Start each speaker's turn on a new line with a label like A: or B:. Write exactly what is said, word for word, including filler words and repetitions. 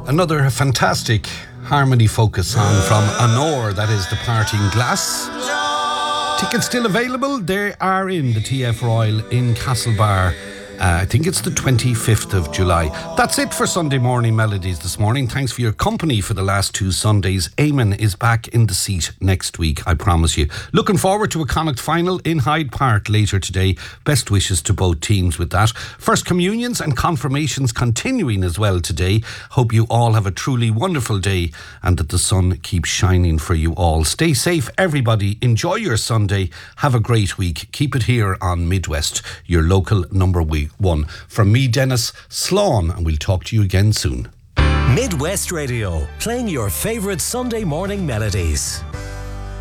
A: Another fantastic Harmony Focus song from Honor, that is The Parting Glass. Tickets still available. They are in the T F Royal in Castlebar. Uh, I think it's the twenty-fifth of July. That's it for Sunday Morning Melodies this morning. Thanks for your company for the last two Sundays. Eamon is back in the seat next week, I promise you. Looking forward to a Connacht final in Hyde Park later today. Best wishes to both teams with that. First communions and confirmations continuing as well today. Hope you all have a truly wonderful day and that the sun keeps shining for you all. Stay safe, everybody. Enjoy your Sunday. Have a great week. Keep it here on Midwest, your local number one. From me, Dennis Sloan, and we'll talk to you again soon.
B: Midwest Radio, playing your favourite Sunday morning melodies.